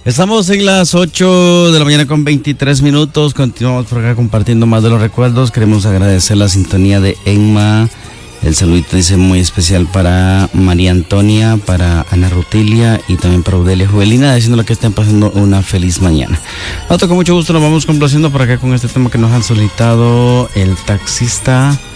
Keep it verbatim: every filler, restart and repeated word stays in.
Estamos en las ocho de la mañana con veintitrés minutos. Continuamos por acá compartiendo más de los recuerdos. Queremos agradecer la sintonía de Enma. El saludito dice muy especial para María Antonia, para Ana Rutilia y también para Audelia Juvelina, diciéndole que estén pasando una feliz mañana. Nosotros con mucho gusto nos vamos complaciendo por acá con este tema que nos han solicitado el taxista